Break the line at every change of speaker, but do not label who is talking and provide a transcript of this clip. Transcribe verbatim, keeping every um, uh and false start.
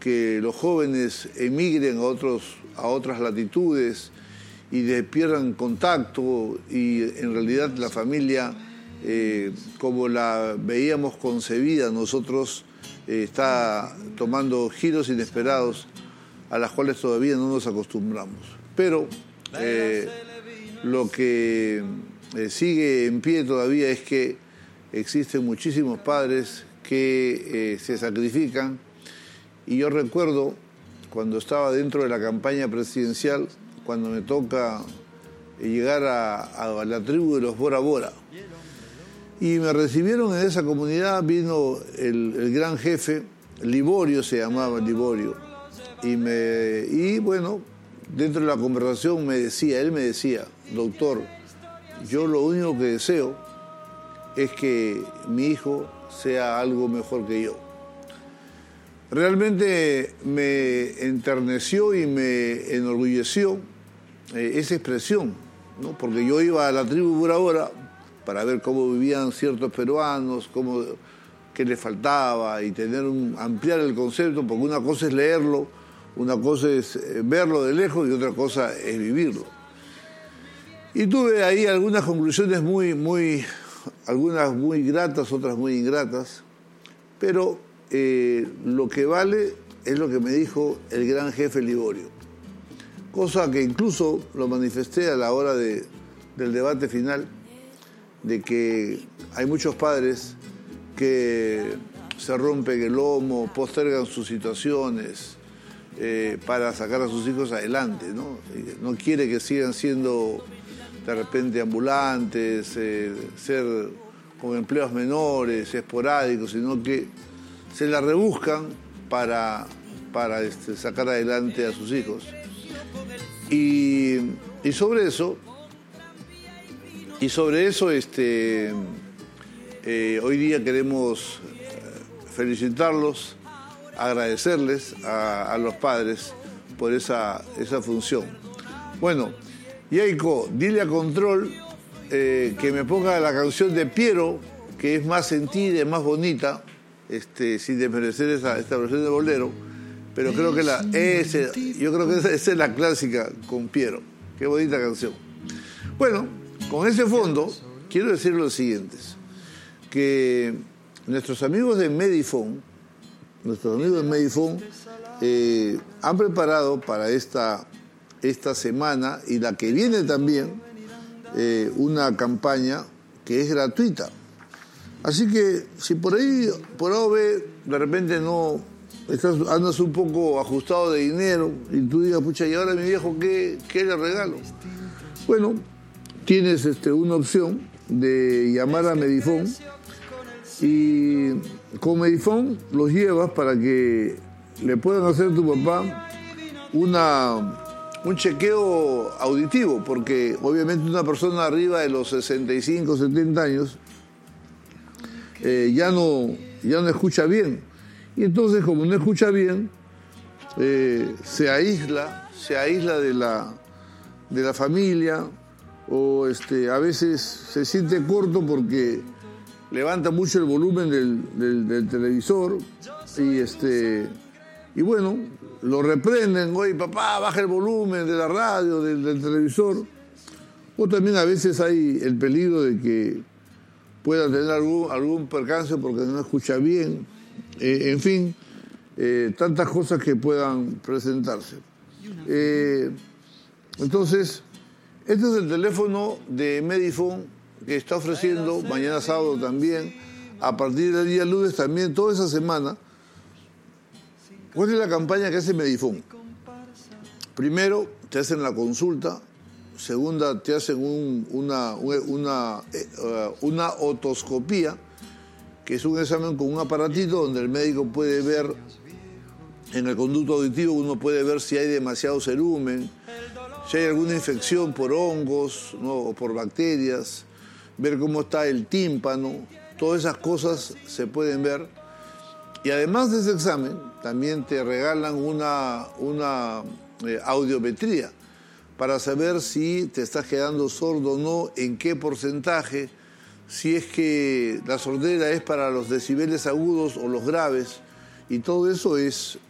que los jóvenes emigren a, otros, a otras latitudes y de, pierdan contacto y en realidad la familia, eh, como la veíamos concebida nosotros, eh, está tomando giros inesperados a las cuales todavía no nos acostumbramos. Pero eh, lo que eh, sigue en pie todavía es que existen muchísimos padres que eh, se sacrifican, y yo recuerdo cuando estaba dentro de la campaña presidencial, cuando me toca llegar a, a la tribu de los Bora Bora, y me recibieron en esa comunidad. Vino el, el gran jefe, Liborio se llamaba, Liborio, y, me, y bueno, dentro de la conversación me decía, él me decía: doctor, yo lo único que deseo es que mi hijo sea algo mejor que yo. Realmente me enterneció y me enorgulleció eh, esa expresión, ¿no? Porque yo iba a la tribu Bora Bora para ver cómo vivían ciertos peruanos, cómo, qué les faltaba, y tener un, ampliar el concepto, porque una cosa es leerlo, una cosa es verlo de lejos y otra cosa es vivirlo. Y tuve ahí algunas conclusiones muy, muy, algunas muy gratas, otras muy ingratas, pero eh, lo que vale es lo que me dijo el gran jefe Liborio, cosa que incluso lo manifesté a la hora de, del debate final, de que hay muchos padres que se rompen el lomo, postergan sus situaciones eh, para sacar a sus hijos adelante, ¿no? No quiere que sigan siendo de repente ambulantes, eh, ser con empleos menores, esporádicos, sino que se la rebuscan para, para este, sacar adelante a sus hijos. Y, y sobre eso, y sobre eso este, eh, hoy día queremos felicitarlos, agradecerles a, a los padres por esa, esa función. Bueno, Yaiko, dile a Control eh, que me ponga la canción de Piero, que es más sentida, es más bonita, este, sin desmerecer esa, esta versión de bolero, pero creo que la, ese, yo creo que esa, esa es la clásica con Piero. Qué bonita canción. Bueno, con ese fondo, quiero decir lo siguiente, que nuestros amigos de Medifone, nuestros amigos de Medifone eh, han preparado para esta, esta semana y la que viene también eh, una campaña que es gratuita. Así que si por ahí, por A o B, de repente no estás, andas un poco ajustado de dinero y tú digas, pucha, ¿y ahora mi viejo qué, qué le regalo? Bueno, tienes este, una opción de llamar a Medifone, y con Medifone los llevas para que le puedan hacer a tu papá una, un chequeo auditivo, porque obviamente una persona arriba de los sesenta y cinco, setenta años eh, ya, no, ya no escucha bien. Y entonces, como no escucha bien, eh, se aísla, se aísla de la, de la familia, o este, a veces se siente corto porque levanta mucho el volumen del, del, del televisor y, este, y bueno, lo reprenden: oye, papá, baja el volumen de la radio, del, del televisor. O también a veces hay el peligro de que pueda tener algún, algún percance porque no escucha bien. Eh, en fin, eh, tantas cosas que puedan presentarse. Eh, entonces, este es el teléfono de Medifone que está ofreciendo mañana sábado también, a partir del día lunes también, toda esa semana. ¿Cuál es la campaña que hace Medifone? Primero, te hacen la consulta. Segunda, te hacen un, una, una, uh, una otoscopía, que es un examen con un aparatito donde el médico puede ver, en el conducto auditivo uno puede ver si hay demasiado cerumen, si hay alguna infección por hongos, ¿no?, o por bacterias, ver cómo está el tímpano. Todas esas cosas se pueden ver. Y además de ese examen, también te regalan una, una eh, audiometría para saber si te estás quedando sordo o no, en qué porcentaje, si es que la sordera es para los decibeles agudos o los graves. Y todo eso es